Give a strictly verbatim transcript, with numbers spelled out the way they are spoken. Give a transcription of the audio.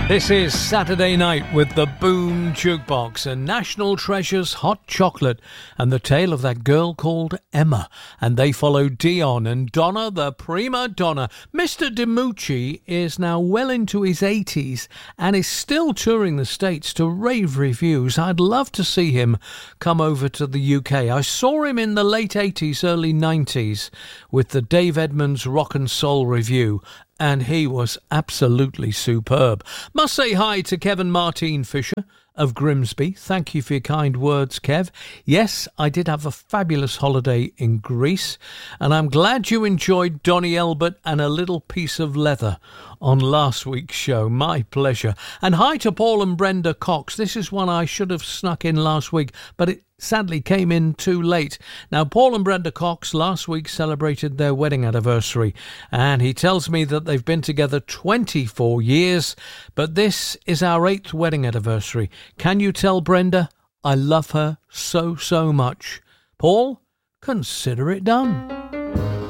This is Saturday Night with the Boom Jukebox and National Treasure's Hot Chocolate and the tale of that girl called Emma. And they follow Dion and Donna, the prima donna. Mister DiMucci is now well into his eighties and is still touring the States to rave reviews. I'd love to see him come over to the U K. I saw him in the late eighties, early nineties with the Dave Edmunds Rock and Soul Review, and he was absolutely superb. Must say hi to Kevin Martin Fisher of Grimsby. Thank you for your kind words, Kev. Yes, I did have a fabulous holiday in Greece, and I'm glad you enjoyed Donny Elbert and A Little Piece of Leather on last week's show. My pleasure. And hi to Paul and Brenda Cox. This is one I should have snuck in last week, but it sadly came in too late. Now, Paul and Brenda Cox last week celebrated their wedding anniversary, and he tells me that they've been together twenty-four years, but this is our eighth wedding anniversary. Can you tell Brenda I love her so, so much? Paul, consider it done.